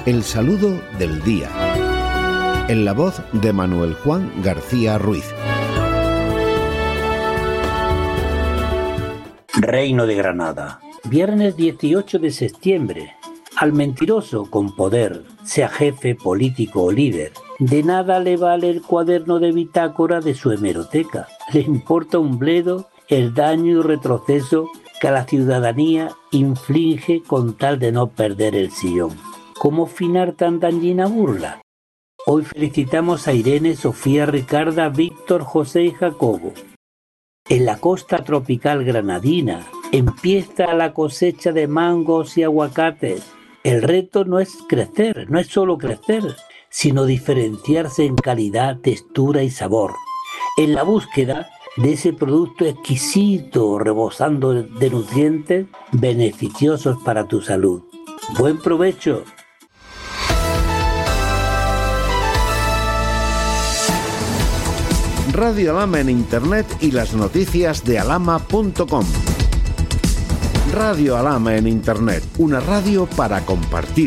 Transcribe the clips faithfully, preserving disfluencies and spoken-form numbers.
El saludo del día. En la voz de Manuel Juan García Ruiz. Reino de Granada. Viernes dieciocho de septiembre. Al mentiroso con poder, sea jefe, político o líder, de nada le vale el cuaderno de bitácora de su hemeroteca. Le importa un bledo el daño y retroceso que a la ciudadanía inflige con tal de no perder el sillón. ¿Cómo finar tan dañina burla? Hoy felicitamos a Irene, Sofía, Ricarda, Víctor, José y Jacobo. En la costa tropical granadina empieza la cosecha de mangos y aguacates. El reto no es crecer, no es solo crecer, sino diferenciarse en calidad, textura y sabor. En la búsqueda de ese producto exquisito, rebosando de nutrientes beneficiosos para tu salud. ¡Buen provecho! Radio Alhama en Internet y las noticias de alhama punto com. Radio Alhama en Internet, una radio para compartir.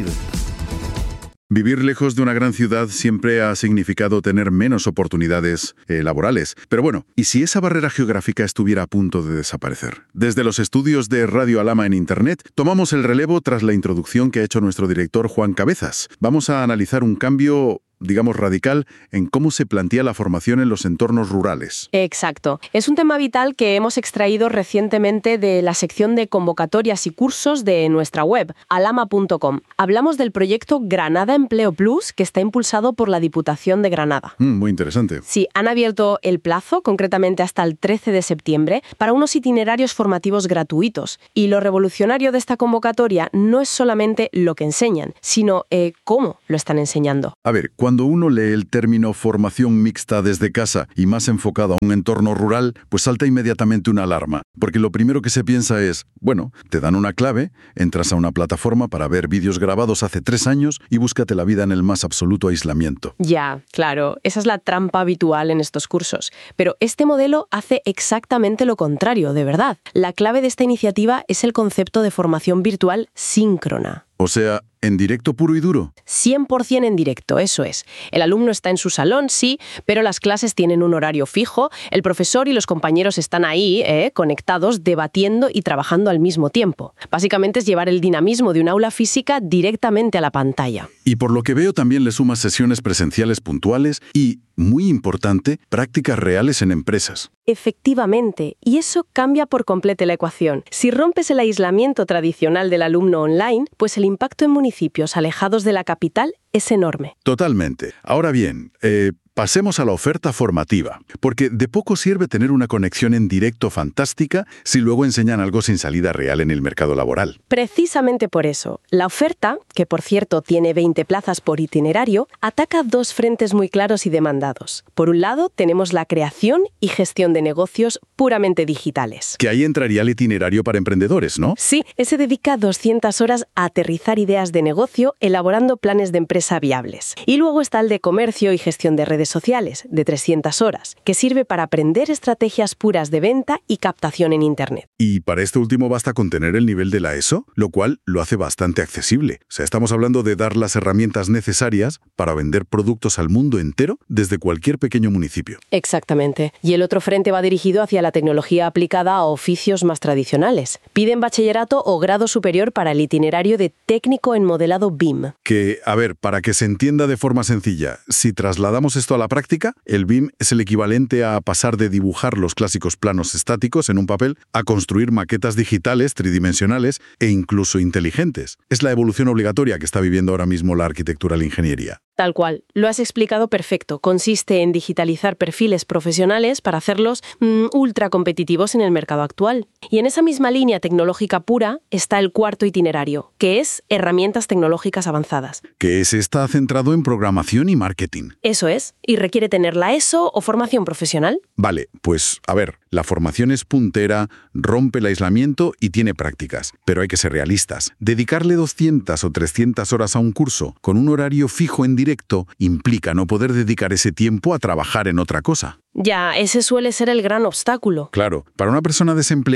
Vivir lejos de una gran ciudad siempre ha significado tener menos oportunidades eh, laborales. Pero bueno, ¿y si esa barrera geográfica estuviera a punto de desaparecer? Desde los estudios de Radio Alhama en Internet, tomamos el relevo tras la introducción que ha hecho nuestro director Juan Cabezas. Vamos a analizar un cambio, digamos, radical en cómo se plantea la formación en los entornos rurales. Exacto. Es un tema vital que hemos extraído recientemente de la sección de convocatorias y cursos de nuestra web, alhama punto com. Hablamos del proyecto Granada Empleo Plus, que está impulsado por la Diputación de Granada. Mm, muy interesante. Sí, han abierto el plazo, concretamente hasta el trece de septiembre, para unos itinerarios formativos gratuitos. Y lo revolucionario de esta convocatoria no es solamente lo que enseñan, sino eh, cómo lo están enseñando. A ver, cuando uno lee el término formación mixta desde casa y más enfocado a un entorno rural, pues salta inmediatamente una alarma. Porque lo primero que se piensa es, bueno, te dan una clave, entras a una plataforma para ver vídeos grabados hace tres años y búscate la vida en el más absoluto aislamiento. Ya, claro, esa es la trampa habitual en estos cursos. Pero este modelo hace exactamente lo contrario, de verdad. La clave de esta iniciativa es el concepto de formación virtual síncrona. O sea, ¿en directo puro y duro? cien por ciento en directo, eso es. El alumno está en su salón, sí, pero las clases tienen un horario fijo, el profesor y los compañeros están ahí, eh, conectados, debatiendo y trabajando al mismo tiempo. Básicamente es llevar el dinamismo de un aula física directamente a la pantalla. Y por lo que veo también le sumas sesiones presenciales puntuales y, muy importante, prácticas reales en empresas. Efectivamente, y eso cambia por completo la ecuación. Si rompes el aislamiento tradicional del alumno online, pues el impacto en municipios alejados de la capital es enorme. Totalmente. Ahora bien, eh, pasemos a la oferta formativa, porque de poco sirve tener una conexión en directo fantástica si luego enseñan algo sin salida real en el mercado laboral. Precisamente por eso, la oferta, que por cierto tiene veinte plazas por itinerario, ataca dos frentes muy claros y demandados. Por un lado, tenemos la creación y gestión de negocios puramente digitales. Que ahí entraría el itinerario para emprendedores, ¿no? Sí, ese dedica doscientas horas a aterrizar ideas de negocio, elaborando planes de empresa viables. Y luego está el de comercio y gestión de redes sociales, de trescientas horas, que sirve para aprender estrategias puras de venta y captación en Internet. Y para este último basta con tener el nivel de la ESO, lo cual lo hace bastante accesible. O sea, estamos hablando de dar las herramientas necesarias para vender productos al mundo entero desde cualquier pequeño municipio. Exactamente. Y el otro frente va dirigido hacia la tecnología aplicada a oficios más tradicionales. Piden bachillerato o grado superior para el itinerario de técnico en modelado B I M. Que, a ver, para que se entienda de forma sencilla, si trasladamos esto a la práctica, el B I M es el equivalente a pasar de dibujar los clásicos planos estáticos en un papel a construir maquetas digitales, tridimensionales e incluso inteligentes. Es la evolución obligatoria que está viviendo ahora mismo la arquitectura y la ingeniería. Tal cual. Lo has explicado perfecto. Consiste en digitalizar perfiles profesionales para hacerlos mmm, ultra competitivos en el mercado actual. Y en esa misma línea tecnológica pura está el cuarto itinerario, que es herramientas tecnológicas avanzadas. Que ese está centrado en programación y marketing. Eso es. Y requiere tener la ESO o formación profesional. Vale, pues a ver, la formación es puntera, rompe el aislamiento y tiene prácticas. Pero hay que ser realistas. Dedicarle doscientas o trescientas horas a un curso con un horario fijo en directo implica no poder dedicar ese tiempo a trabajar en otra cosa. Ya, ese suele ser el gran obstáculo. Claro, para una persona desempleada,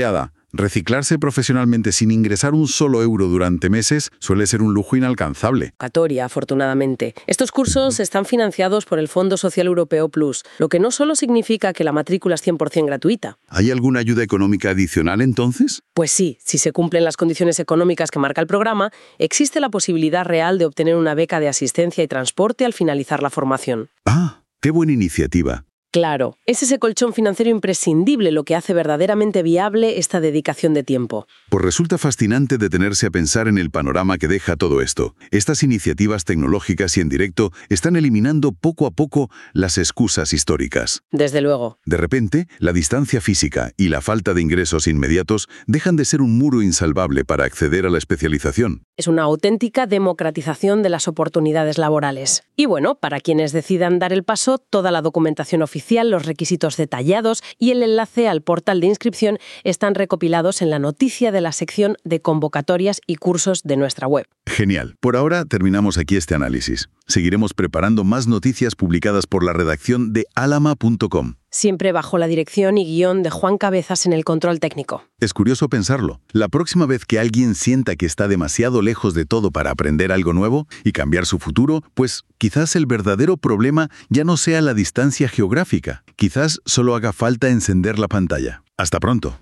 Reciclarse profesionalmente sin ingresar un solo euro durante meses suele ser un lujo inalcanzable. Convocatoria, afortunadamente. Estos cursos están financiados por el Fondo Social Europeo Plus, lo que no solo significa que la matrícula es cien por cien gratuita. ¿Hay alguna ayuda económica adicional entonces? Pues sí, si se cumplen las condiciones económicas que marca el programa, existe la posibilidad real de obtener una beca de asistencia y transporte al finalizar la formación. Ah, qué buena iniciativa. Claro, es ese colchón financiero imprescindible lo que hace verdaderamente viable esta dedicación de tiempo. Pues resulta fascinante detenerse a pensar en el panorama que deja todo esto. Estas iniciativas tecnológicas y en directo están eliminando poco a poco las excusas históricas. Desde luego. De repente, la distancia física y la falta de ingresos inmediatos dejan de ser un muro insalvable para acceder a la especialización. Es una auténtica democratización de las oportunidades laborales. Y bueno, para quienes decidan dar el paso, toda la documentación oficial, los requisitos detallados y el enlace al portal de inscripción están recopilados en la noticia de la sección de convocatorias y cursos de nuestra web. Genial. Por ahora terminamos aquí este análisis. Seguiremos preparando más noticias publicadas por la redacción de alama punto com. Siempre bajo la dirección y guión de Juan Cabezas en el control técnico. Es curioso pensarlo. La próxima vez que alguien sienta que está demasiado lejos de todo para aprender algo nuevo y cambiar su futuro, pues quizás el verdadero problema ya no sea la distancia geográfica. Quizás solo haga falta encender la pantalla. Hasta pronto.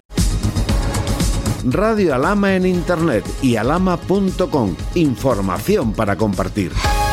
Radio Alama en Internet y alama punto com. Información para compartir.